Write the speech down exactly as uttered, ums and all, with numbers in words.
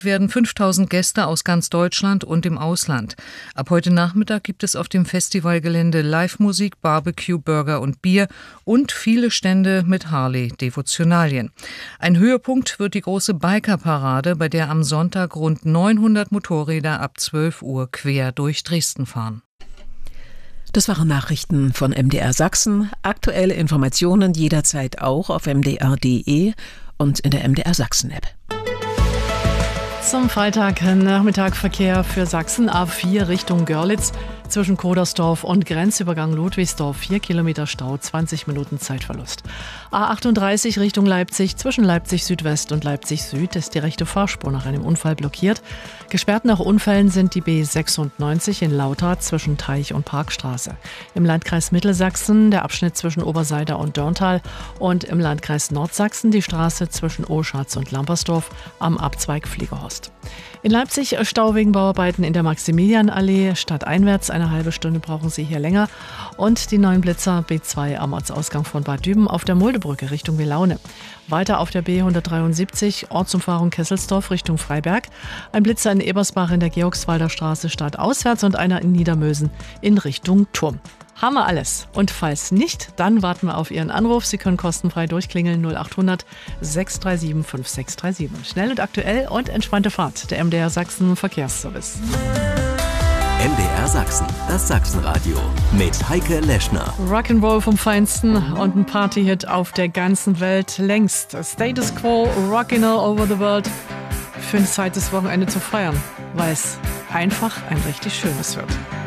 werden fünftausend Gäste aus ganz Deutschland und im Ausland. Ab heute Nachmittag gibt es auf dem Festivalgelände Live-Musik, Barbecue, Burger und Bier und viele Stände mit Harley-Devotionalien. Ein Höhepunkt wird die große Biker-Parade, bei der am Sonntag rund neunhundert Motorräder ab zwölf Uhr quer durch Dresden fahren. Das waren Nachrichten von M D R Sachsen. Aktuelle Informationen jederzeit auch auf m d r punkt d e und in der M D R Sachsen-App. Zum Freitagnachmittag Verkehr für Sachsen. A vier Richtung Görlitz zwischen Kodersdorf und Grenzübergang Ludwigsdorf. vier Kilometer Stau, zwanzig Minuten Zeitverlust. A achtunddreißig Richtung Leipzig zwischen Leipzig Südwest und Leipzig Süd ist die rechte Fahrspur nach einem Unfall blockiert. Gesperrt nach Unfällen sind die B sechsundneunzig in Lauter zwischen Teich und Parkstraße. Im Landkreis Mittelsachsen der Abschnitt zwischen Oberseider und Dörntal und im Landkreis Nordsachsen die Straße zwischen Oschatz und Lampersdorf am Abzweig Fliegerhorst. In Leipzig Stau wegen Bauarbeiten in der Maximilianallee. Stadteinwärts eine halbe Stunde brauchen Sie hier länger. Und die neuen Blitzer B zwei am Ortsausgang von Bad Düben auf der Muldebrücke Richtung Wielaune. Weiter auf der B hundertdreiundsiebzig Ortsumfahrung Kesselsdorf Richtung Freiberg. Ein Blitzer in Ebersbach in der Georgswalder Straße stadtauswärts und einer in Niedermösen in Richtung Turm. Haben wir alles. Und falls nicht, dann warten wir auf Ihren Anruf. Sie können kostenfrei durchklingeln null achthundert sechs drei sieben fünf sechs drei sieben. Schnell und aktuell und entspannte Fahrt. Der M D R Sachsen Verkehrsservice. M D R Sachsen, das Sachsenradio mit Heike Leschner. Rock'n'Roll vom Feinsten und ein Partyhit auf der ganzen Welt längst. Status Quo, Rockin' All Over the World. Für ein zweites Wochenende zu feiern, weil es einfach ein richtig schönes wird.